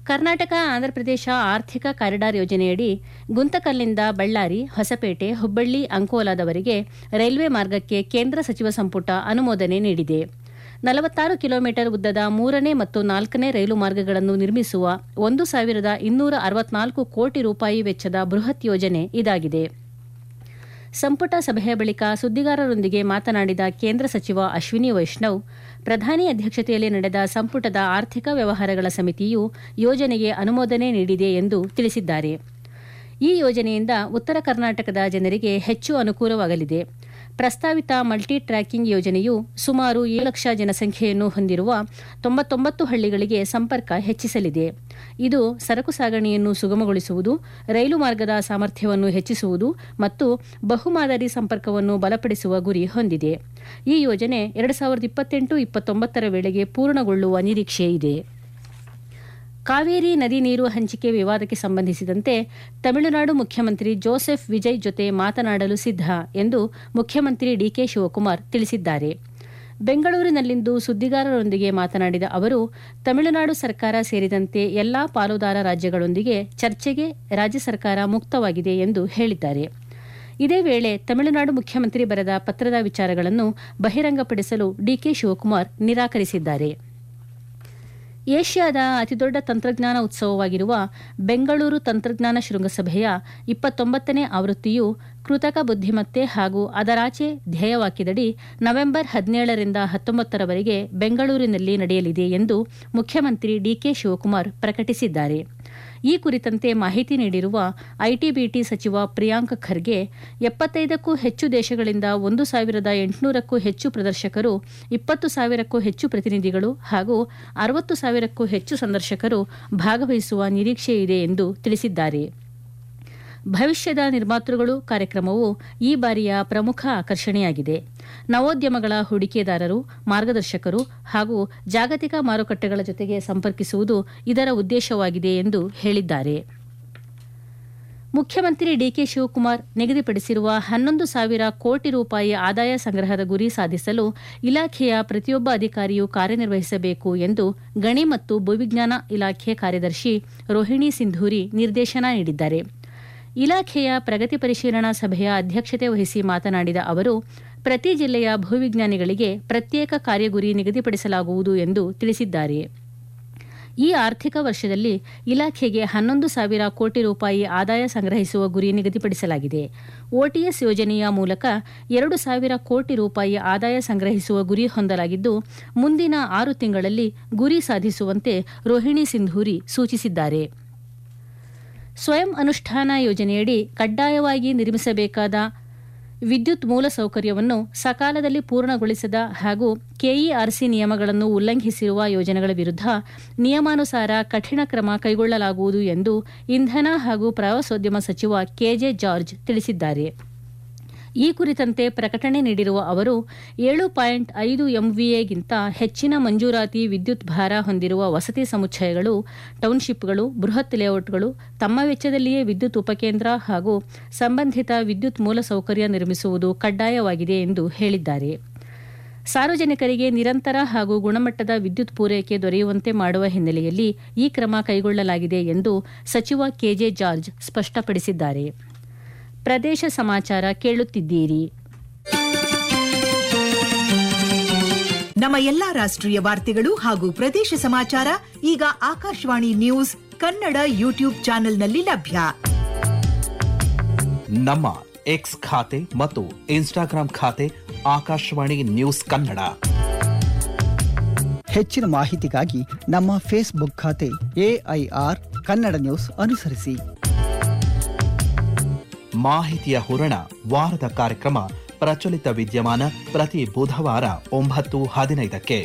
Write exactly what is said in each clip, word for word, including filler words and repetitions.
ಕರ್ನಾಟಕ ಆಂಧ್ರಪ್ರದೇಶ ಆರ್ಥಿಕ ಕಾರಿಡಾರ್ ಯೋಜನೆಯಡಿ ಗುಂತಕಲ್ನಿಂದ ಬಳ್ಳಾರಿ, ಹೊಸಪೇಟೆ, ಹುಬ್ಬಳ್ಳಿ, ಅಂಕೋಲಾದವರೆಗೆ ರೈಲ್ವೆ ಮಾರ್ಗಕ್ಕೆ ಕೇಂದ್ರ ಸಚಿವ ಸಂಪುಟ ಅನುಮೋದನೆ ನೀಡಿದೆ. ನಲವತ್ತಾರು ಕಿಲೋಮೀಟರ್ ಉದ್ದದ ಮೂರನೇ ಮತ್ತು ನಾಲ್ಕನೇ ರೈಲು ಮಾರ್ಗಗಳನ್ನು ನಿರ್ಮಿಸುವ ಒಂದು ಸಾವಿರದ ಇನ್ನೂರ ಅರವತ್ನಾಲ್ಕು ಕೋಟಿ ರೂಪಾಯಿ ವೆಚ್ಚದ ಬೃಹತ್ ಯೋಜನೆ ಇದಾಗಿದೆ. ಸಂಪುಟ ಸಭೆಯ ಬಳಿಕ ಸುದ್ದಿಗಾರರೊಂದಿಗೆ ಮಾತನಾಡಿದ ಕೇಂದ್ರ ಸಚಿವ ಅಶ್ವಿನಿ ವೈಷ್ಣವ್, ಪ್ರಧಾನಿ ಅಧ್ಯಕ್ಷತೆಯಲ್ಲಿ ನಡೆದ ಸಂಪುಟದ ಆರ್ಥಿಕ ವ್ಯವಹಾರಗಳ ಸಮಿತಿಯು ಯೋಜನೆಗೆ ಅನುಮೋದನೆ ನೀಡಿದೆ ಎಂದು ತಿಳಿಸಿದ್ದಾರೆ. ಈ ಯೋಜನೆಯಿಂದ ಉತ್ತರ ಕರ್ನಾಟಕದ ಜನರಿಗೆ ಹೆಚ್ಚು ಅನುಕೂಲವಾಗಲಿದೆ. ಪ್ರಸ್ತಾವಿತ ಮಲ್ಟಿ ಟ್ರ್ಯಾಕಿಂಗ್ ಯೋಜನೆಯು ಸುಮಾರು ಏಳು ಲಕ್ಷ ಜನಸಂಖ್ಯೆಯನ್ನು ಹೊಂದಿರುವ ತೊಂಬತ್ತೊಂಬತ್ತು ಹಳ್ಳಿಗಳಿಗೆ ಸಂಪರ್ಕ ಹೆಚ್ಚಿಸಲಿದೆ. ಇದು ಸರಕು ಸಾಗಣೆಯನ್ನು ಸುಗಮಗೊಳಿಸುವುದು, ರೈಲು ಮಾರ್ಗದ ಸಾಮರ್ಥ್ಯವನ್ನು ಹೆಚ್ಚಿಸುವುದು ಮತ್ತು ಬಹುಮಾದರಿ ಸಂಪರ್ಕವನ್ನು ಬಲಪಡಿಸುವ ಗುರಿ ಹೊಂದಿದೆ. ಈ ಯೋಜನೆ ಎರಡು ಸಾವಿರದ ಇಪ್ಪತ್ತೆಂಟು ಇಪ್ಪತ್ತೊಂಬತ್ತರ ವೇಳೆಗೆ ಪೂರ್ಣಗೊಳ್ಳುವ ನಿರೀಕ್ಷೆ ಇದೆ. ಕಾವೇರಿ ನದಿ ನೀರು ಹಂಚಿಕೆ ವಿವಾದಕ್ಕೆ ಸಂಬಂಧಿಸಿದಂತೆ ತಮಿಳುನಾಡು ಮುಖ್ಯಮಂತ್ರಿ ಜೋಸೆಫ್ ವಿಜಯ್ ಜೊತೆ ಮಾತನಾಡಲು ಸಿದ್ಧ ಎಂದು ಮುಖ್ಯಮಂತ್ರಿ ಡಿಕೆ ಶಿವಕುಮಾರ್ ತಿಳಿಸಿದ್ದಾರೆ. ಬೆಂಗಳೂರಿನಲ್ಲಿಂದು ಸುದ್ದಿಗಾರರೊಂದಿಗೆ ಮಾತನಾಡಿದ ಅವರು, ತಮಿಳುನಾಡು ಸರ್ಕಾರ ಸೇರಿದಂತೆ ಎಲ್ಲಾ ಪಾಲುದಾರ ರಾಜ್ಯಗಳೊಂದಿಗೆ ಚರ್ಚೆಗೆ ರಾಜ್ಯ ಸರ್ಕಾರ ಮುಕ್ತವಾಗಿದೆ ಎಂದು ಹೇಳಿದ್ದಾರೆ. ಇದೇ ವೇಳೆ ತಮಿಳುನಾಡು ಮುಖ್ಯಮಂತ್ರಿ ಬರೆದ ಪತ್ರದ ವಿಚಾರಗಳನ್ನು ಬಹಿರಂಗಪಡಿಸಲು ಡಿಕೆ ಶಿವಕುಮಾರ್ ನಿರಾಕರಿಸಿದ್ದಾರೆ. ಏಷ್ಯಾದ ಅತಿದೊಡ್ಡ ತಂತ್ರಜ್ಞಾನ ಉತ್ಸವವಾಗಿರುವ ಬೆಂಗಳೂರು ತಂತ್ರಜ್ಞಾನ ಶೃಂಗಸಭೆಯ ಇಪ್ಪತ್ತೊಂಬತ್ತನೇ ಆವೃತ್ತಿಯು ಕೃತಕ ಬುದ್ಧಿಮತ್ತೆ ಹಾಗೂ ಅದರಾಚೆ ಧ್ಯೇಯವಾಕ್ಯದಡಿ ನವೆಂಬರ್ ಹದಿನೇಳರಿಂದ ಹತ್ತೊಂಬತ್ತರವರೆಗೆ ಬೆಂಗಳೂರಿನಲ್ಲಿ ನಡೆಯಲಿದೆ ಎಂದು ಮುಖ್ಯಮಂತ್ರಿ ಡಿಕೆ ಶಿವಕುಮಾರ್ ಪ್ರಕಟಿಸಿದ್ದಾರೆ. ಈ ಕುರಿತಂತೆ ಮಾಹಿತಿ ನೀಡಿರುವ ಐಟಿಬಿಟಿ ಸಚಿವ ಪ್ರಿಯಾಂಕ್ ಖರ್ಗೆ, ಎಪ್ಪತ್ತೈದಕ್ಕೂ ಹೆಚ್ಚು ದೇಶಗಳಿಂದ ಒಂದು ಸಾವಿರದ ಎಂಟುನೂರಕ್ಕೂ ಹೆಚ್ಚು ಪ್ರದರ್ಶಕರು, ಇಪ್ಪತ್ತು ಸಾವಿರಕ್ಕೂ ಹೆಚ್ಚು ಪ್ರತಿನಿಧಿಗಳು ಹಾಗೂ ಅರವತ್ತು ಸಾವಿರಕ್ಕೂ ಹೆಚ್ಚು ಸಂದರ್ಶಕರು ಭಾಗವಹಿಸುವ ನಿರೀಕ್ಷೆ ಇದೆ ಎಂದು ತಿಳಿಸಿದ್ದಾರೆ. ಭವಿಷ್ಯದ ನಿರ್ಮಾತೃಗಳು ಕಾರ್ಯಕ್ರಮವು ಈ ಬಾರಿಯ ಪ್ರಮುಖ ಆಕರ್ಷಣೆಯಾಗಿದೆ. ನವೋದ್ಯಮಗಳ ಹೂಡಿಕೆದಾರರು, ಮಾರ್ಗದರ್ಶಕರು ಹಾಗೂ ಜಾಗತಿಕ ಮಾರುಕಟ್ಟೆಗಳ ಜೊತೆಗೆ ಸಂಪರ್ಕಿಸುವುದು ಇದರ ಉದ್ದೇಶವಾಗಿದೆ ಎಂದು ಹೇಳಿದ್ದಾರೆ. ಮುಖ್ಯಮಂತ್ರಿ ಡಿಕೆ ಶಿವಕುಮಾರ್ ನಿಗದಿಪಡಿಸಿರುವ ಹನ್ನೊಂದು ಸಾವಿರ ಕೋಟಿ ರೂಪಾಯಿ ಆದಾಯ ಸಂಗ್ರಹದ ಗುರಿ ಸಾಧಿಸಲು ಇಲಾಖೆಯ ಪ್ರತಿಯೊಬ್ಬ ಅಧಿಕಾರಿಯೂ ಕಾರ್ಯನಿರ್ವಹಿಸಬೇಕು ಎಂದು ಗಣಿ ಮತ್ತು ಭೂವಿಜ್ಞಾನ ಇಲಾಖೆ ಕಾರ್ಯದರ್ಶಿ ರೋಹಿಣಿ ಸಿಂಧೂರಿ ನಿರ್ದೇಶನ ನೀಡಿದ್ದಾರೆ. ಇಲಾಖೆಯ ಪ್ರಗತಿ ಪರಿಶೀಲನಾ ಸಭೆಯ ಅಧ್ಯಕ್ಷತೆ ವಹಿಸಿ ಮಾತನಾಡಿದ ಅವರು, ಪ್ರತಿ ಜಿಲ್ಲೆಯ ಭೂವಿಜ್ಞಾನಿಗಳಿಗೆ ಪ್ರತ್ಯೇಕ ಕಾರ್ಯಗುರಿ ನಿಗದಿಪಡಿಸಲಾಗುವುದು ಎಂದು ತಿಳಿಸಿದ್ದಾರೆ. ಈ ಆರ್ಥಿಕ ವರ್ಷದಲ್ಲಿ ಇಲಾಖೆಗೆ ಹನ್ನೊಂದು ಸಾವಿರ ಕೋಟಿ ರೂಪಾಯಿ ಆದಾಯ ಸಂಗ್ರಹಿಸುವ ಗುರಿ ನಿಗದಿಪಡಿಸಲಾಗಿದೆ. ಓಟಿಎಸ್ ಯೋಜನೆಯ ಮೂಲಕ ಎರಡು ಸಾವಿರ ಕೋಟಿ ರೂಪಾಯಿ ಆದಾಯ ಸಂಗ್ರಹಿಸುವ ಗುರಿ ಹೊಂದಲಾಗಿದ್ದು, ಮುಂದಿನ ಆರು ತಿಂಗಳಲ್ಲಿ ಗುರಿ ಸಾಧಿಸುವಂತೆ ರೋಹಿಣಿ ಸಿಂಧೂರಿ ಸೂಚಿಸಿದ್ದಾರೆ. ಸ್ವಯಂ ಅನುಷ್ಠಾನ ಯೋಜನೆಯಡಿ ಕಡ್ಡಾಯವಾಗಿ ನಿರ್ಮಿಸಬೇಕಾದ ವಿದ್ಯುತ್ ಮೂಲಸೌಕರ್ಯವನ್ನು ಸಕಾಲದಲ್ಲಿ ಪೂರ್ಣಗೊಳಿಸದ ಹಾಗೂ ಕೆಇಆರ್ಸಿ ನಿಯಮಗಳನ್ನು ಉಲ್ಲಂಘಿಸಿರುವ ಯೋಜನೆಗಳ ವಿರುದ್ಧ ನಿಯಮಾನುಸಾರ ಕಠಿಣ ಕ್ರಮ ಕೈಗೊಳ್ಳಲಾಗುವುದು ಎಂದು ಇಂಧನ ಹಾಗೂ ಪ್ರವಾಸೋದ್ಯಮ ಸಚಿವ ಕೆಜೆ ಜಾರ್ಜ್ ತಿಳಿಸಿದ್ದಾರೆ. ಈ ಕುರಿತಂತೆ ಪ್ರಕಟಣೆ ನೀಡಿರುವ ಅವರು, ಏಳು ಪಾಯಿಂಟ್ ಐದು ಎಂವಿಎಗಿಂತ ಹೆಚ್ಚಿನ ಮಂಜೂರಾತಿ ವಿದ್ಯುತ್ ಭಾರ ಹೊಂದಿರುವ ವಸತಿ ಸಮುಚ್ಚಯಗಳು, ಟೌನ್ಶಿಪ್ಗಳು, ಬೃಹತ್ ಲೇಔಟ್ಗಳು ತಮ್ಮ ವೆಚ್ಚದಲ್ಲಿಯೇ ವಿದ್ಯುತ್ ಉಪಕೇಂದ್ರ ಹಾಗೂ ಸಂಬಂಧಿತ ವಿದ್ಯುತ್ ಮೂಲಸೌಕರ್ಯ ನಿರ್ಮಿಸುವುದು ಕಡ್ಡಾಯವಾಗಿದೆ ಎಂದು ಹೇಳಿದ್ದಾರೆ. ಸಾರ್ವಜನಿಕರಿಗೆ ನಿರಂತರ ಹಾಗೂ ಗುಣಮಟ್ಟದ ವಿದ್ಯುತ್ ಪೂರೈಕೆ ದೊರೆಯುವಂತೆ ಮಾಡುವ ಹಿನ್ನೆಲೆಯಲ್ಲಿ ಈ ಕ್ರಮ ಕೈಗೊಳ್ಳಲಾಗಿದೆ ಎಂದು ಸಚಿವ ಕೆಜೆ ಜಾರ್ಜ್ ಸ್ಪಷ್ಟಪಡಿಸಿದ್ದಾರೆ. ಪ್ರದೇಶ ಸಮಾಚಾರ ಕೇಳುತ್ತಿದ್ದೀರಿ. ನಮ್ಮ ಎಲ್ಲಾ ರಾಷ್ಟ್ರೀಯ ವಾರ್ತೆಗಳು ಹಾಗೂ ಪ್ರದೇಶ ಸಮಾಚಾರ ಈಗ ಆಕಾಶವಾಣಿ ನ್ಯೂಸ್ ಕನ್ನಡ ಯೂಟ್ಯೂಬ್ ಚಾನೆಲ್ನಲ್ಲಿ ಲಭ್ಯ. ನಮ್ಮ ಎಕ್ಸ್ ಖಾತೆ ಮತ್ತು ಇನ್ಸ್ಟಾಗ್ರಾಂ ಖಾತೆ ಆಕಾಶವಾಣಿ ನ್ಯೂಸ್ ಕನ್ನಡ. ಹೆಚ್ಚಿನ ಮಾಹಿತಿಗಾಗಿ ನಮ್ಮ ಫೇಸ್ಬುಕ್ ಖಾತೆ ಎಐಆರ್ ಕನ್ನಡ ನ್ಯೂಸ್ ಅನುಸರಿಸಿ. ಮಾಹಿತಿಯ ಹೂರಣ ವಾರದ ಕಾರ್ಯಕ್ರಮ ಪ್ರಚಲಿತ ವಿದ್ಯಮಾನ ಪ್ರತಿ ಬುಧವಾರ ಒಂಬತ್ತು ಹದಿನೈದಕ್ಕೆ.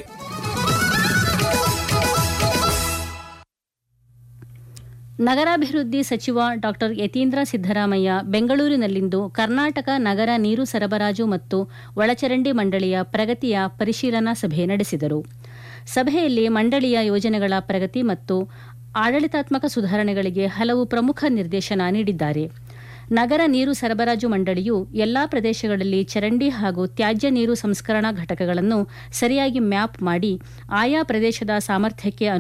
ನಗರಾಭಿವೃದ್ಧಿ ಸಚಿವ ಡಾ ಯತೀಂದ್ರ ಸಿದ್ದರಾಮಯ್ಯ ಬೆಂಗಳೂರಿನಲ್ಲಿಂದು ಕರ್ನಾಟಕ ನಗರ ನೀರು ಸರಬರಾಜು ಮತ್ತು ಒಳಚರಂಡಿ ಮಂಡಳಿಯ ಪ್ರಗತಿಯ ಪರಿಶೀಲನಾ ಸಭೆ ನಡೆಸಿದರು. ಸಭೆಯಲ್ಲಿ ಮಂಡಳಿಯ ಯೋಜನೆಗಳ ಪ್ರಗತಿ ಮತ್ತು ಆಡಳಿತಾತ್ಮಕ ಸುಧಾರಣೆಗಳಿಗೆ ಹಲವು ಪ್ರಮುಖ ನಿರ್ದೇಶನ ನೀಡಿದ್ದಾರೆ. ನಗರ ನೀರು ಸರಬರಾಜು ಮಂಡಳಿಯು ಎಲ್ಲಾ ಪ್ರದೇಶಗಳಲ್ಲಿ ಚರಂಡಿ ಹಾಗೂ ತ್ಯಾಜ್ಯ ನೀರು ಸಂಸ್ಕರಣಾ ಘಟಕಗಳನ್ನು ಸರಿಯಾಗಿ ಮ್ಯಾಪ್ ಮಾಡಿ ಆಯಾ ಪ್ರದೇಶದ ಸಾಮರ್ಥ್ಯಕ್ಕೆ